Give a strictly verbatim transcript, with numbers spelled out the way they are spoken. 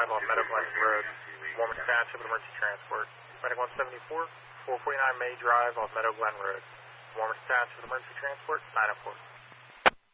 five on Meadow Glen Road, Warminster Township Emergency Transport. Medic one seventy-four, four forty-nine May Drive on Meadow Glen Road, Warminster Township Emergency Transport, nine oh four.